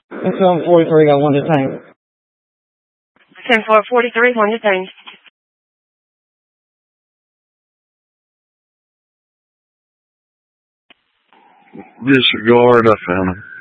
It's on 43, I want to tank. 10-4-43, one detained. Disregard, I found him.